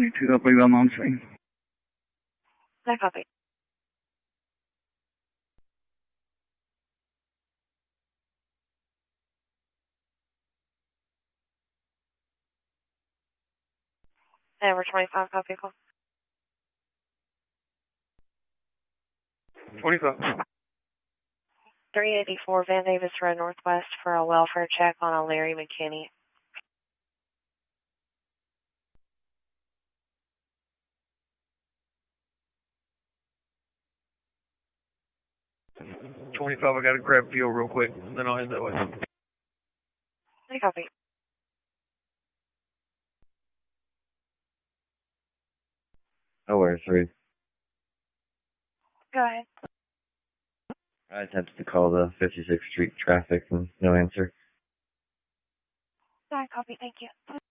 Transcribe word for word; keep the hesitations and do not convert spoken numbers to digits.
twenty-two, I believe I'm on scene. No copy. Number twenty-five, copy call. twenty-five. three eighty-four Van Davis Road Northwest for a welfare check on a Larry McKinney. twenty-five, I gotta grab fuel real quick, then I'll head that way. No copy. Nowhere, three. Go ahead. I attempted to call the fifty-sixth Street traffic and no answer. No copy, thank you.